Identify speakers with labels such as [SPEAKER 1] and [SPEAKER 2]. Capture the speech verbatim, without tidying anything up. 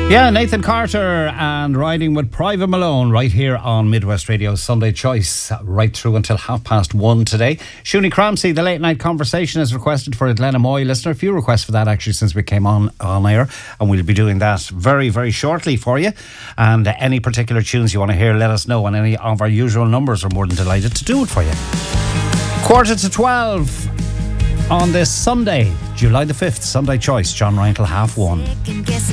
[SPEAKER 1] Yeah, Nathan Carter and Riding with Private Malone right here on Midwest Radio's Sunday Choice, right through until half past one today. Shuni Cramsey, the late night conversation is requested for a Glenamoy listener. A few requests for that actually since we came on, on air, and we'll be doing that very, very shortly for you. And uh, any particular tunes you want to hear, let us know on any of our usual numbers. We're more than delighted to do it for you. Quarter to twelve on this Sunday, July the fifth, Sunday Choice, John Ryan till half one.